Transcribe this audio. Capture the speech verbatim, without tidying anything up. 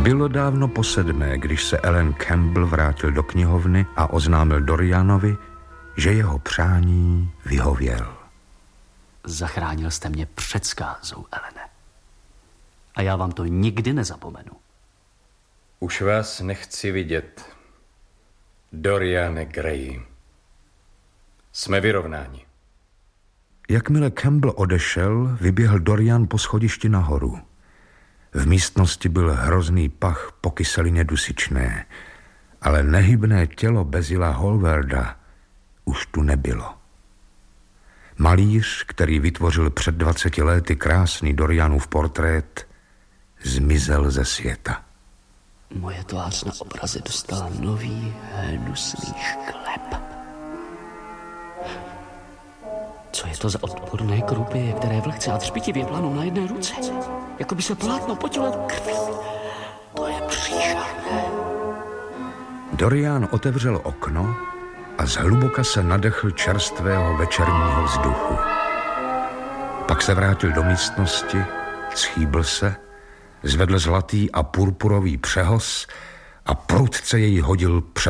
Bylo dávno po sedmé, když se Ellen Campbell vrátil do knihovny a oznámil Dorianovi, že jeho přání vyhověl. Zachránil jste mě před zkázou, Ellene. A já vám to nikdy nezapomenu. Už vás nechci vidět, Doriane Gray. Jsme vyrovnáni. Jakmile Campbell odešel, vyběhl Dorian po schodišti nahoru. V místnosti byl hrozný pach po kyselině dusičné, ale nehybné tělo Basilea Hallwarda už tu nebylo. Malíř, který vytvořil před dvaceti lety krásný Dorianův portrét, zmizel ze světa. Moje tvář na obraze dostala nový hnusný šklep. Co je to za odporné krupy, které vlhce a třpitivě planou na jedné ruce? Jako by se plátno potilo krví. To je příšerné. Dorian otevřel okno a zhluboka se nadechl čerstvého večerního vzduchu. Pak se vrátil do místnosti, schýbl se, zvedl zlatý a purpurový přehoz a prudce jej hodil přes